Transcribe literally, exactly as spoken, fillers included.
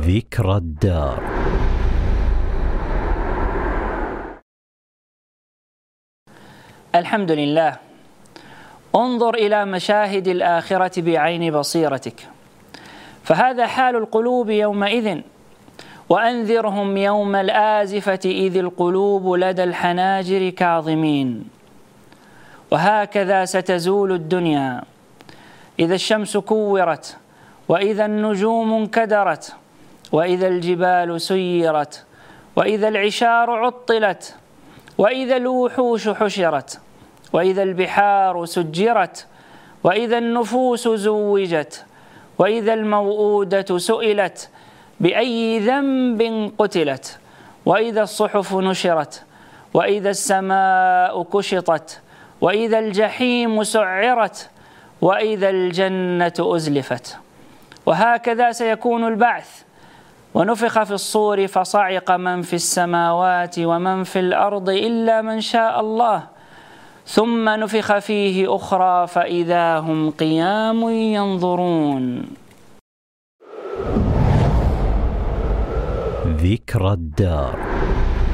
ذكرى الدار. الحمد لله. انظر إلى مشاهد الآخرة بعين بصيرتك، فهذا حال القلوب يومئذ. وأنذرهم يوم الآزفة إذ القلوب لدى الحناجر كاظمين. وهكذا ستزول الدنيا إذا الشمس كورت، وإذا النجوم انكدرت، وإذا الجبال سيرت، وإذا العشار عطلت، وإذا الوحوش حشرت، وإذا البحار سجرت، وإذا النفوس زوجت، وإذا الموءودة سئلت بأي ذنب قتلت، وإذا الصحف نشرت، وإذا السماء كشطت، وإذا الجحيم سعرت، وإذا الجنة أزلفت. وهكذا سيكون البعث. ونفخ في الصور فصعق من في السماوات ومن في الأرض إلا من شاء الله، ثم نفخ فيه أخرى فإذا هم قيام ينظرون. ذكرى الدار.